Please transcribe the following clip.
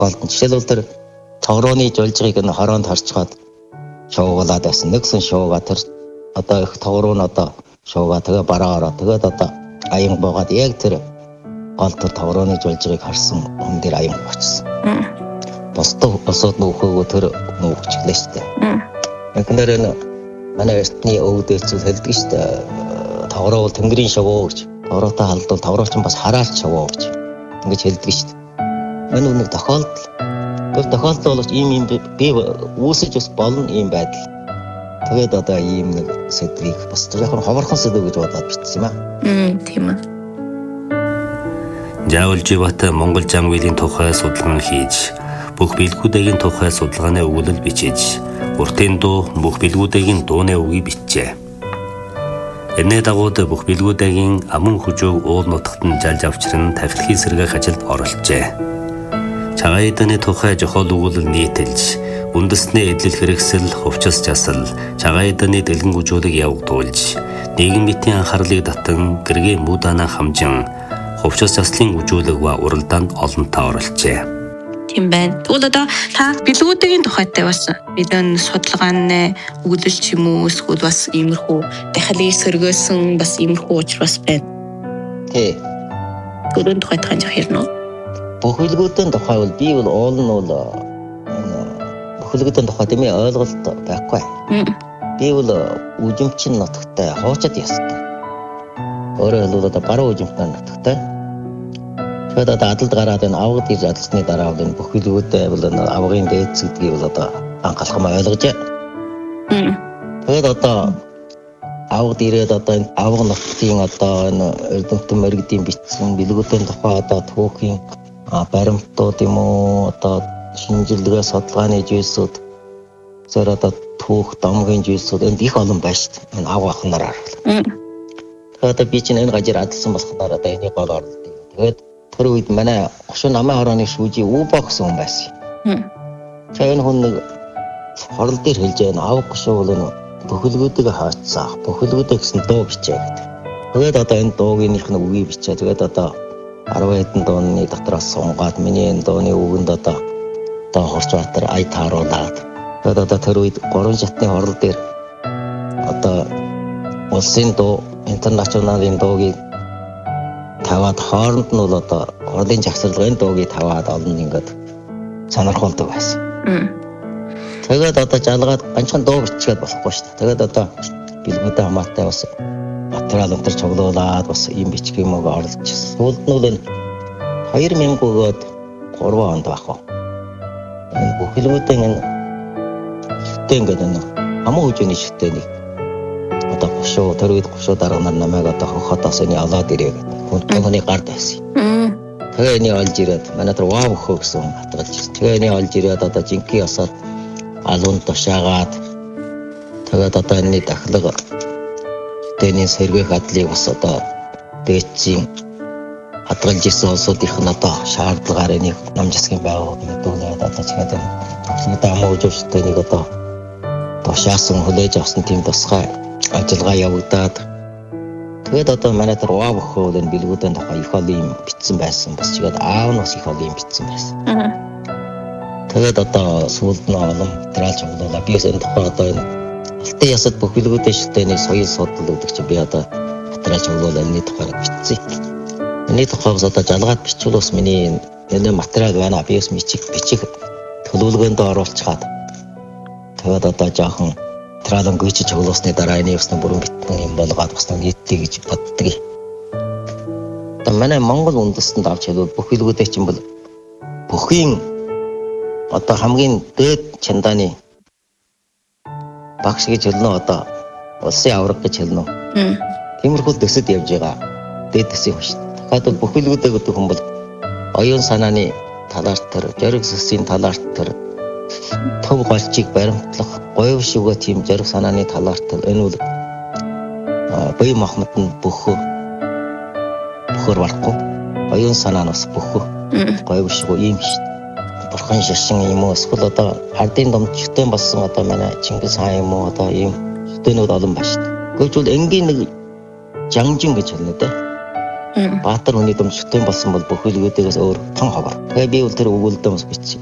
тохиолдсон. Жишээлбэл тэр цогрооны жолжгийг нь хороонд харцгаад шуугуулад байсан. Нэгсэн шуугаа тэр одоо их тогроо нь одоо шуугаа тэгээ бараагаа тэгээд одоо аян буугаад яг тэр гол тэр тогрооны жолжгийг харсан хүн дээр аян буучсан. Босдог босоод нөхөөгөө тэр нөхчлээ шүү дээ. Энгээрээ манай эртний өвдөөс хэлдэг шүү дээ. Тогроо бол тэнгэрийн шавуу гэж. Тогроотой халдвал тогрооч бас хараалт шавуу гэж ингэж хэлдэг шүү дээ. Энэ нэг тохиолдол. Тэр тохиолдол бол ийм би үүсэж бас болно ийм байдал. Тэгээд одоо ийм нэг сэдвийг бас жоохон ховорхон сэдв гэж бодоод бичсэн юм аа. Тийм үү. Заавал живат Монгол зам үеийн тухай судалгаа хийж бүх бэлгүүдийн тухай судалгааны өгүүлэл бичиж уртын дуу бүх бэлгүүдийн дууны үгийг бичжээ. Энэний дагуу бүх бэлгүүдийн аман хүжөөг уул нутагт нь жалж авчран тавилхын сэргээх ажилд оролцжээ. Цагаан эдний тухай жохол өгүүлэл нийтэлж үндэсний эдлэл хэрэгсэл, хувцас жасал, цагаан эдний дэлгэн гүжүүлэг явагдуулж, нийгэм битийн анхаарлыг татан гэргийн мууданаа хамжин, хувцас заслын гүжүүлэг ба уралдаанд олонтаа оролцжээ. Тийм байна. Тэгвэл одоо та бэлгүүдийн тухайтай бас бидэн судалгааны өгүүлэл ч юм уу эсвэл бас иймэрхүү дахилыг сөргөөсөн бас иймэрхүү учир бас байна. Тий. Түрүүн тухайд хань ярина уу? Бүхэлгүүдийн тухай бол би бол уул нь бол бүхэлгүүдийн тухай тийм ойлголт байхгүй. Би бол үжимчин нутагтай хуучад ясдаг. Өөрөөр хэлбэл одоо баруун үжимчин нутагтай. Тэгээд одоо адалд гараад энэ авгад ирж адалсны дараа бол энэ бүхэлгүүдээ бол авгын дээдс гэдгийг бол одоо анхаалхам ойлгож. Тэгээд одоо авгад ирээд одоо энэ авгад нутгийн одоо энэ эрдэмтэн мэрэгдийн бичсэн бэлгүүдийн тухай одоо түүхийн баримтууд юм уу одоо шинжилгээ судалгааны жийсүүд зөв одоо түүх домгийн жийсүүд энд их олон байна шүү дээ. Энэ авгах нараар. Тэгээд одоо би чинь энэ гажир адалсан болохоор одоо энийг гол орлоо. Тэгээд тэр үед манай 30 намын хорооны шүүжи Үбо гэсэн хүн байсан. Тэгээ энэ хүн нэг хорол дээр хэлж байна. Авах гушуу бол энэ бүхэлгүүдийг хаацсан. Бүхэлгүүдээ гэсэн дуу бичээ гэдэг. Тэгээд одоо энэ дуугийнх нь үгийг бичээ. Тэгээд одоо 10 хэдэн дууны дотроос сунгаад миний энэ дууны үгэнд одоо Хорчбаатар ая тааруулаад. Тэгээд одоо тэр үед 3 шатны хорол дээр одоо улсын дуу интернационалын дуугийг таваад хооронд нь бол одоо орлын жагсарлагын дуугийг таваад олон ингээд сонирхолтой байсан. Тэгээд одоо жалгаад ганцхан дуу бичгээд болохгүй шүү дээ. Тэгээд одоо бэлгүүдээ хамаатай бас материал өнтер цуглуулад бас ийм бичих юм уу орлож. Сүүлд нь бол 2000-д 3 онд баг. Энэ бүхэлгүүдийн энэ шүтээ ингээд энэ аман хүжээний шүтээний одоо гушуу тэр үед гушуу дарга нар намайг одоо хохотоос энэ олоод ирээ гэдэг. Хүний гард байсан. Тэгээ энийг олж ирээд манай тэр ваа өхөө гэсэн хатгалж ирсэн. Тэгээ энийг олж ирээд одоо жинхэнэ ясаад алуунд тушаагаад тэгээд одоо энэ дахлага шүтээний сэргээх адлыг бас одоо дээдсийн хадгалж ирсэн улсуудынх нь одоо шаардлагаар энийг нам засгийн байгууллагууд мэдүүлээд одоо чигээд энэ аман хүжөө шүтээнийг одоо тушаасан хүлээж авсан тийм тусгай ажиллагаа явагдаад тэгээд одоо манай тэр ваа өхөө энэ бэлгүүдийн тухай их олон юм бичсэн байсан. Бас чигээд аав нь бас их олон юм бичсэн байсан. Тэгээд одоо сүүлд нь олон материал чиглуулаа. Би энэ тухай одоо энэ алтан ясад бүх бэлгүүдийн шүтээний соёл судал гэдэг чинь би одоо материал чиглуулаад энэ тухай бичсэн. Миний тухайс одоо жалгаад бичвэл бас миний энэ материал байна. Би бас бичих төлөвлөгөөнд оруулчихад тэгээд одоо жоохон материалын гүйцэж чиглуулсны дараа энийг бас бүрэн битэн юм болгоод бас нийтлэе гэж боддог. Одоо манай Монгол үндэстэнд авч хэлбэл бүхэлгүүдээ чинь бол бүхийн одоо хамгийн дээд чандааны багш гэж хэлнэ одоо улсын авраг гэж хэлнэ. Тиймэрхүү төсөд явж байгаа дээд төсөв шүү дээ. Тэгэхээр бүхэлгүүдээ гэдэг хүн бол оюун санааны талаарт тэр, зориг сүсийн талаарт тэр, төв голчийг баримтлах, говь шүгөө тийм зориг санааны талаарт энэ бол бие махбодд бүхөр барахгүй. Оюун санаа нь бас бүхөр говь шүгөө ийм шүү дээ. Бурхан шашин юм уу эсвэл одоо ардын домчтой болсон одоо манай Чингис хаан юм уу одоо ийм шүтэнүүд олон байна шүү дээ. Гэвч бол энгийн нэг жанжин гэж хэлнэ дээ. Баатар хүний дүмжигтэй болсон бол бүх билгүүдээс өөр том ховор. Тэгээ би бол тэр өгүүлдөө бас бичиж